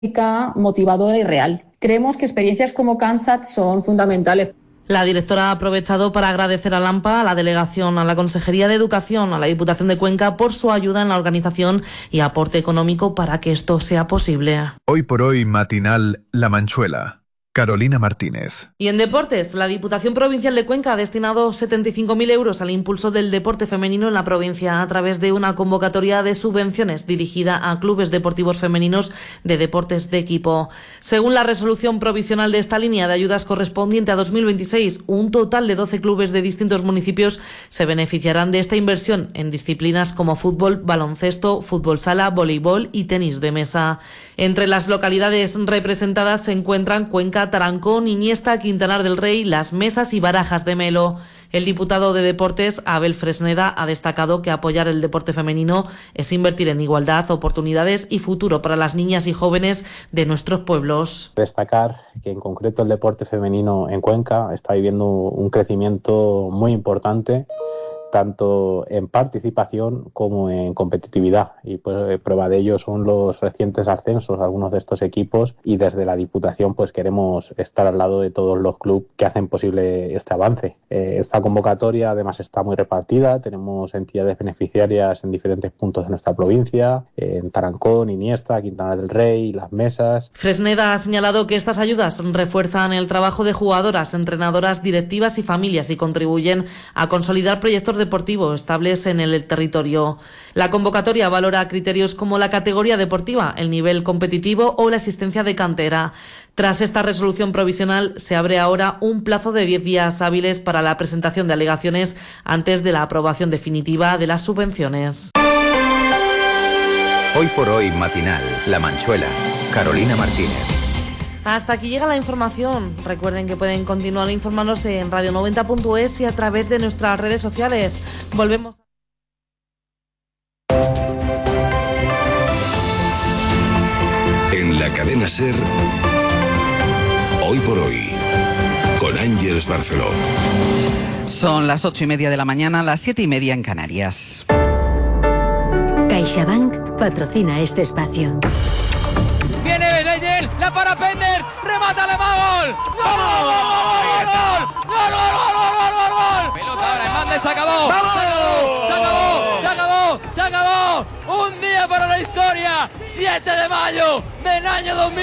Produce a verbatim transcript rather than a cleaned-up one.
motivadora y real. Creemos que experiencias como CANSAT son fundamentales. La directora ha aprovechado para agradecer a LAMPA, a la delegación, a la Consejería de Educación, a la Diputación de Cuenca por su ayuda en la organización y aporte económico para que esto sea posible. Hoy por hoy matinal La Manchuela. Carolina Martínez. Y en deportes, la Diputación Provincial de Cuenca ha destinado setenta y cinco mil euros al impulso del deporte femenino en la provincia a través de una convocatoria de subvenciones dirigida a clubes deportivos femeninos de deportes de equipo. Según la resolución provisional de esta línea de ayudas correspondiente a dos mil veintiséis, un total de doce clubes de distintos municipios se beneficiarán de esta inversión en disciplinas como fútbol, baloncesto, fútbol sala, voleibol y tenis de mesa. Entre las localidades representadas se encuentran Cuenca, Tarancón, Iniesta, Quintanar del Rey, Las Mesas y Barajas de Melo. El diputado de Deportes, Abel Fresneda, ha destacado que apoyar el deporte femenino es invertir en igualdad, oportunidades y futuro para las niñas y jóvenes de nuestros pueblos. Destacar que en concreto el deporte femenino en Cuenca está viviendo un crecimiento muy importante, tanto en participación como en competitividad, y pues prueba de ello son los recientes ascensos a algunos de estos equipos, y desde la Diputación pues queremos estar al lado de todos los clubes que hacen posible este avance. Eh, esta convocatoria además está muy repartida, tenemos entidades beneficiarias en diferentes puntos de nuestra provincia, eh, en Tarancón, Iniesta, Quintana del Rey, Las Mesas. Fresneda ha señalado que estas ayudas refuerzan el trabajo de jugadoras, entrenadoras, directivas y familias y contribuyen a consolidar proyectos deportivo estables en el territorio. La convocatoria valora criterios como la categoría deportiva, el nivel competitivo o la existencia de cantera. Tras esta resolución provisional, se abre ahora un plazo de diez días hábiles para la presentación de alegaciones antes de la aprobación definitiva de las subvenciones. Hoy por hoy matinal, La Manchuela, Carolina Martínez. Hasta aquí llega la información. Recuerden que pueden continuar informándose en radio noventa punto es y a través de nuestras redes sociales. Volvemos. En la cadena SER, Hoy por hoy, con Ángeles Barceló. Son las ocho y media de la mañana, las siete y media en Canarias. CaixaBank patrocina este espacio. Viene Belleyen, la para Penders, remata le va gol. ¡Gol! ¡Gol! ¡Gol! ¡Gol! ¡Gol! ¡Gol! ¡Gol! Pelota ahora, Hernández, se acabó. ¡Vamos! Se acabó, se acabó, se acabó. Un día para la historia, siete de mayo del año dos mil.